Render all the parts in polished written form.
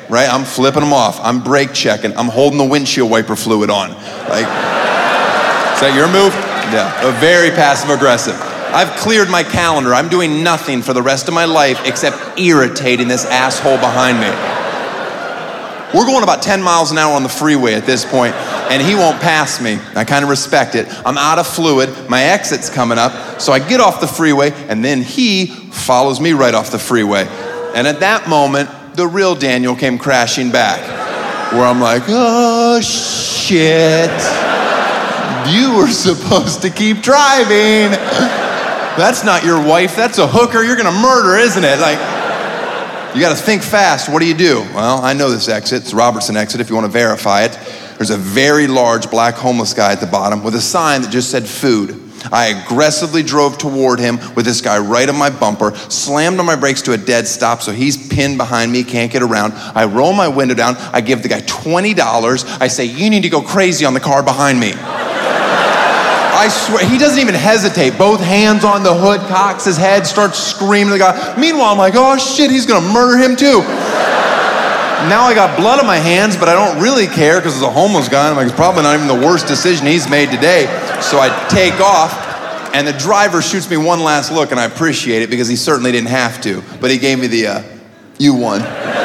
right? I'm flipping them off. I'm brake checking. I'm holding the windshield wiper fluid on. Like, is that your move? Yeah, very passive aggressive. I've cleared my calendar. I'm doing nothing for the rest of my life except irritating this asshole behind me. We're going about 10 miles an hour on the freeway at this point, and he won't pass me. I kind of respect it. I'm out of fluid. My exit's coming up, so I get off the freeway, and then he follows me right off the freeway. And at that moment, the real Daniel came crashing back, where I'm like, oh, shit. You were supposed to keep driving. That's not your wife. That's a hooker you're going to murder, isn't it? Like, you got to think fast. What do you do? Well, I know this exit. It's Robertson exit if you want to verify it. There's a very large black homeless guy at the bottom with a sign that just said food. I aggressively drove toward him with this guy right on my bumper, slammed on my brakes to a dead stop so he's pinned behind me, can't get around. I roll my window down. I give the guy $20. I say, you need to go crazy on the car behind me. I swear, he doesn't even hesitate. Both hands on the hood, cocks his head, starts screaming at the guy. Meanwhile, I'm like, oh shit, he's gonna murder him too. Now I got blood on my hands, but I don't really care because it's a homeless guy. I'm like, it's probably not even the worst decision he's made today. So I take off, and the driver shoots me one last look, and I appreciate it because he certainly didn't have to. But he gave me the, you won.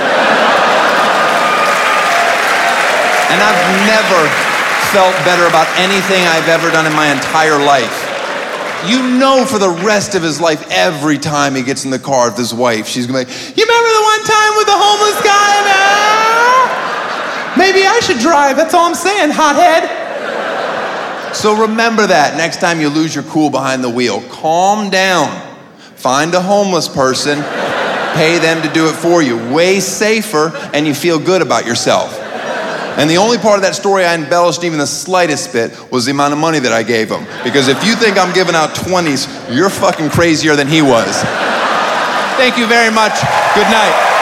And I've never felt better about anything I've ever done in my entire life. You know for the rest of his life, every time he gets in the car with his wife, she's gonna be like, you remember the one time with the homeless guy? Maybe I should drive, that's all I'm saying, hothead. So remember that next time you lose your cool behind the wheel. Calm down. Find a homeless person, pay them to do it for you. Way safer, and you feel good about yourself. And the only part of that story I embellished even the slightest bit was the amount of money that I gave him. Because if you think I'm giving out 20s, you're fucking crazier than he was. Thank you very much. Good night.